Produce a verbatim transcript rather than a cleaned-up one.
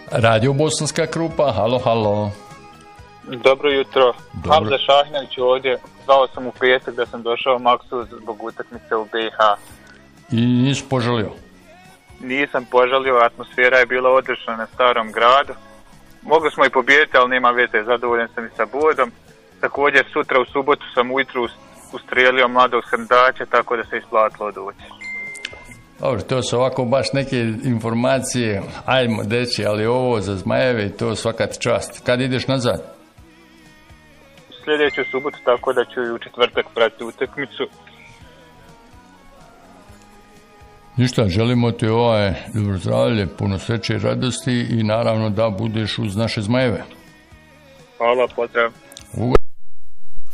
Radio Bosanska Krupa, halo, halo. Dobro jutro. Hamza Šahinović ovdje. Zvao sam u petak da sam došao u Maksu zbog utakmice u B i H. I nisi požalio? Nisam požalio, atmosfera je bila odlična na Starom gradu. Mogli smo i pobijediti, ali nema veze, zadovoljan sam i sa bodom. Također sutra u subotu sam ujutru ustrijelio mladog srndača, tako da se isplatilo doći. Dobro, to su ovako baš neke informacije, ajmo deći, ali ovo za Zmajeve i to svaka ti čast. Kad ideš nazad? Sljedeću subotu, tako da ću i u četvrtak pratiti utakmicu. Ništa, želimo ti ovaj dobro zdravlje, puno sreće i radosti i naravno da budeš uz naše Zmajeve. Hvala, pozdrav. Ugo.